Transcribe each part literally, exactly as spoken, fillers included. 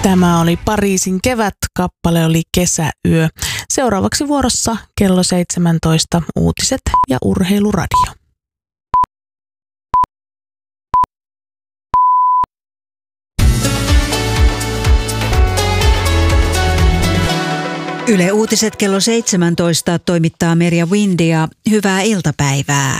Tämä oli Pariisin kevät, kappale oli Kesäyö. Seuraavaksi vuorossa kello seitsemäntoista uutiset ja urheiluradio. Yle Uutiset kello seitsemäntoista toimittaa Merja Windia. Hyvää iltapäivää.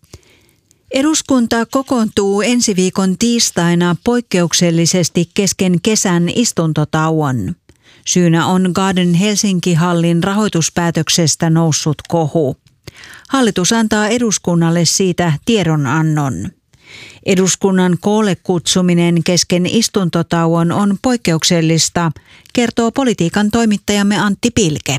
Eduskunta kokoontuu ensi viikon tiistaina poikkeuksellisesti kesken kesän istuntotauon. Syynä on Garden Helsinki-hallin rahoituspäätöksestä noussut kohu. Hallitus antaa eduskunnalle siitä tiedonannon. Eduskunnan koolle kutsuminen kesken istuntotauon on poikkeuksellista, kertoo politiikan toimittajamme Antti Pilke.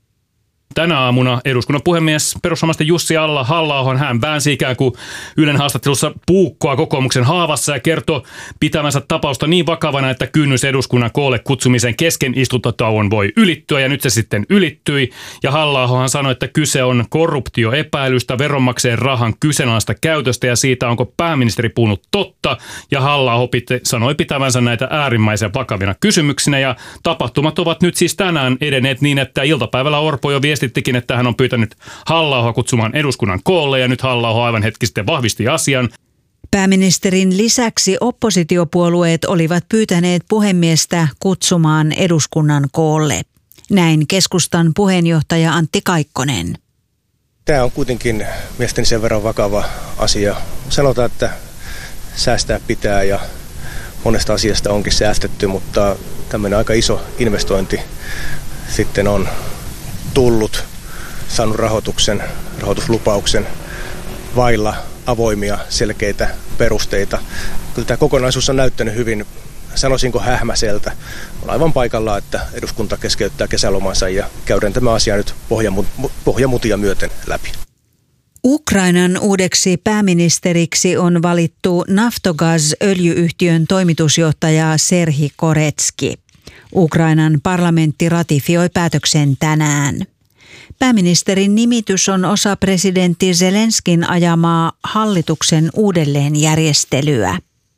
Tänä aamuna eduskunnan puhemies perussuomalaisten Jussi Halla-ahohan hän väänsi ikään kuin Ylen haastattelussa puukkoa kokoomuksen haavassa ja kertoi pitävänsä tapausta niin vakavana, että kynnys eduskunnan koolle kutsumisen kesken istuntotauon voi ylittyä ja nyt se sitten ylittyi. Ja Halla-ahohan sanoi, että kyse on korruptioepäilystä, veronmaksajien rahan kyseenalaista käytöstä ja siitä, onko pääministeri puhunut totta. Ja Halla-aho sanoi pitävänsä näitä äärimmäisen vakavina kysymyksinä ja tapahtumat ovat nyt siis tänään edenneet niin, että iltapäivällä Orpo jo viesti Viestittikin, että hän on pyytänyt Halla-ahoa kutsumaan eduskunnan koolle ja nyt Halla-aho aivan hetki sitten vahvisti asian. Pääministerin lisäksi oppositiopuolueet olivat pyytäneet puhemiestä kutsumaan eduskunnan koolle. Näin keskustan puheenjohtaja Antti Kaikkonen. Tämä on kuitenkin mielestäni sen verran vakava asia. Sanotaan, että säästää pitää ja monesta asiasta onkin säästetty, mutta tämmöinen aika iso investointi sitten on tullut, saanut rahoituksen, rahoituslupauksen vailla avoimia, selkeitä perusteita. Kyllä tämä kokonaisuus on näyttänyt hyvin, sanoisinko hähmäseltä. On aivan paikallaan, että eduskunta keskeyttää kesälomansa ja käydään tämä asia nyt pohjamutia myöten läpi. Ukrainan uudeksi pääministeriksi on valittu Naftogaz-öljyyhtiön toimitusjohtaja Serhii Koretski. Ukrainan parlamentti ratifioi päätöksen tänään. Pääministerin nimitys on osa presidentti Zelenskin ajamaa hallituksen uudelleenjärjestelyä.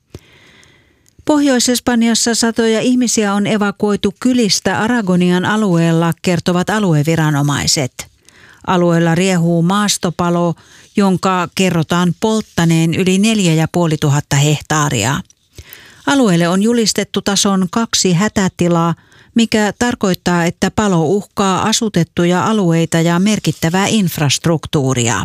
Pohjois-Espanjassa satoja ihmisiä on evakuoitu kylistä Aragonian alueella, kertovat alueviranomaiset. Alueella riehuu maastopalo, jonka kerrotaan polttaneen yli neljä ja puoli tuhatta hehtaaria. Alueelle on julistettu tason kaksi hätätilaa, mikä tarkoittaa, että palo uhkaa asutettuja alueita ja merkittävää infrastruktuuria.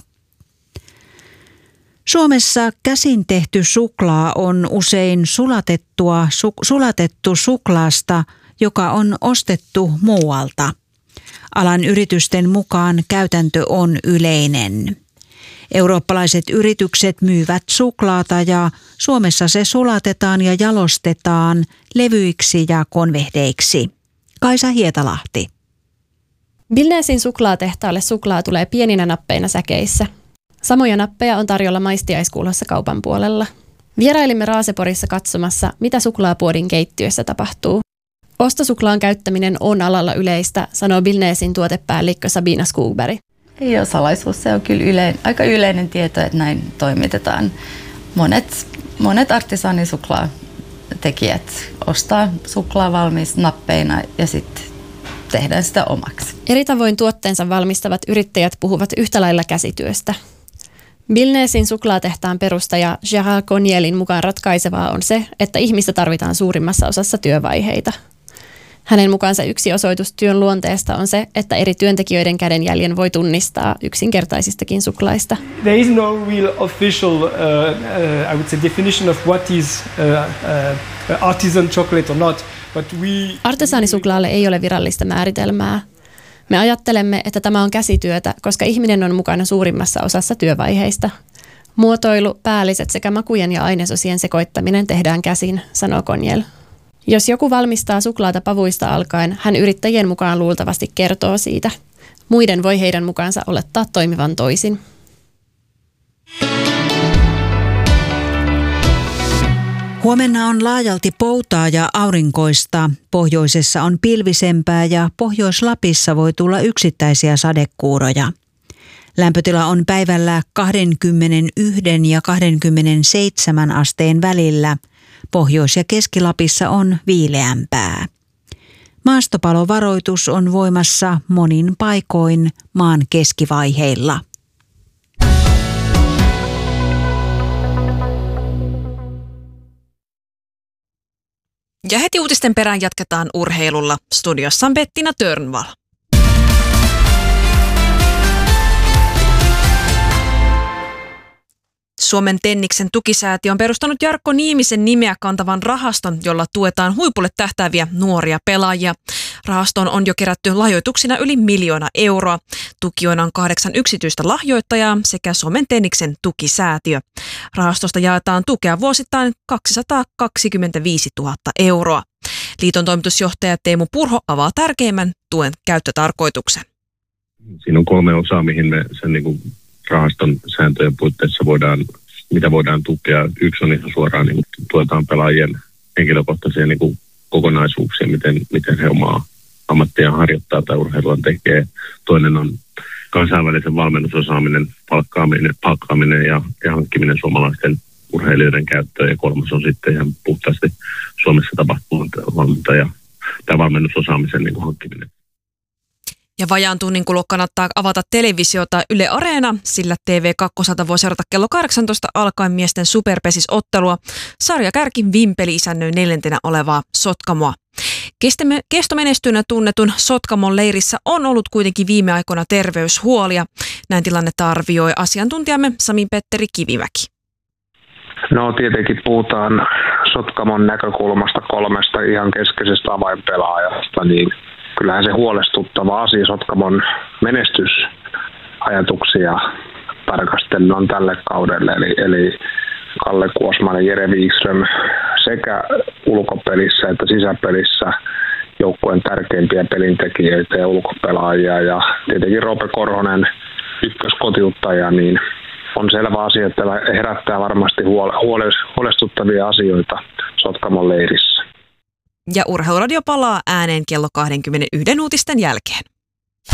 Suomessa käsin tehty suklaa on usein sulatettua, su, sulatettu suklaasta, joka on ostettu muualta. Alan yritysten mukaan käytäntö on yleinen. Eurooppalaiset yritykset myyvät suklaata ja Suomessa se sulatetaan ja jalostetaan levyiksi ja konvehdeiksi. Kaisa Hietalahti. Billnesin suklaatehtaalle suklaa tulee pieninä nappeina säkeissä. Samoja nappeja on tarjolla maistiaiskuulossa kaupan puolella. Vierailimme Raaseporissa katsomassa, mitä suklaapuodin keittiössä tapahtuu. Ostosuklaan käyttäminen on alalla yleistä, sanoo Billnesin tuotepäällikkö Sabina Skogberg. Ei ole salaisuus, se on kyllä yle, aika yleinen tieto, että näin toimitetaan. Monet, monet artisaanisuklaatekijät ostaa suklaa valmis nappeina ja sitten tehdään sitä omaksi. Eri tavoin tuotteensa valmistavat yrittäjät puhuvat yhtä lailla käsityöstä. Billnesin suklaatehtaan perustaja Gérard Connielin mukaan ratkaisevaa on se, että ihmistä tarvitaan suurimmassa osassa työvaiheita. Hänen mukaansa yksi osoitus työn luonteesta on se, että eri työntekijöiden kädenjäljen voi tunnistaa yksinkertaisistakin suklaista. There is no real official, uh, uh, I would say, definition of what is uh, uh, artisan chocolate or not. But we... Artesaanisuklaalle ei ole virallista määritelmää. Me ajattelemme, että tämä on käsityötä, koska ihminen on mukana suurimmassa osassa työvaiheista. Muotoilu, päälliset sekä makujen ja ainesosien sekoittaminen tehdään käsin, sanoo Conniel. Jos joku valmistaa suklaata pavuista alkaen, hän yrittäjien mukaan luultavasti kertoo siitä. Muiden voi heidän mukaansa olettaa toimivan toisin. Huomenna on laajalti poutaa ja aurinkoista. Pohjoisessa on pilvisempää ja Pohjois-Lapissa voi tulla yksittäisiä sadekuuroja. Lämpötila on päivällä kaksikymmentäyksi ja kaksikymmentäseitsemän asteen välillä. Pohjois- ja Keski-Lapissa on viileämpää. Maastopalovaroitus on voimassa monin paikoin maan keskivaiheilla. Ja heti uutisten perään jatketaan urheilulla. Studiossa on Bettina Törnvall. Suomen Tenniksen tukisäätiö on perustanut Jarkko Niemisen nimeä kantavan rahaston, jolla tuetaan huipulle tähtääviä nuoria pelaajia. Rahastoon on jo kerätty lahjoituksina yli miljoona euroa. Tukijoina on kahdeksan yksityistä lahjoittajaa sekä Suomen Tenniksen tukisäätiö. Rahastosta jaetaan tukea vuosittain kaksisataakaksikymmentäviisituhatta euroa. Liiton toimitusjohtaja Teemu Purho avaa tärkeimmän tuen käyttötarkoituksen. Siinä on kolme osaa, mihin me sen niin kuin rahaston sääntöjen puitteissa voidaan, mitä voidaan tukea. Yksi on ihan suoraan, niin tuetaan pelaajien henkilökohtaisia niin kuin kokonaisuuksia, miten, miten he omaa ammattia harjoittaa tai urheilua tekee. Toinen on kansainvälisen valmennusosaaminen, palkkaaminen, palkkaaminen ja, ja hankkiminen suomalaisten urheilijoiden käyttöön. Ja kolmas on sitten ihan puhtaasti Suomessa tapahtuva valmentaja tai valmennusosaamisen niin kuin hankkiminen. Ja vajaan tunnin kuluttua kannattaa avata televisiota Yle Areena, sillä T V kaksi voi seurata kello kahdeksantoista alkaen miesten superpesisottelua. Sarjakärki Vimpeli isännöi neljäntenä olevaa Sotkamoa. Kestomenestynä tunnetun Sotkamon leirissä on ollut kuitenkin viime aikoina terveyshuolia. Näin tilannetta arvioi asiantuntijamme Sami-Petteri Kivimäki. No tietenkin puhutaan Sotkamon näkökulmasta kolmesta ihan keskeisestä avainpelaajasta, niin kyllähän se huolestuttava asia Sotkamon menestysajatuksia tarkastellen on tälle kaudelle. Eli, eli Kalle Kuosman ja Jere Wikström sekä ulkopelissä että sisäpelissä joukkueen tärkeimpiä pelintekijöitä ja ulkopelaajia. Ja tietenkin Roope Korhonen ykköskotiuttaja, niin on selvä asia, että herättää varmasti huolestuttavia asioita Sotkamon leirissä. Ja Urheiluradio palaa ääneen kello kaksikymmentäyksi uutisten jälkeen.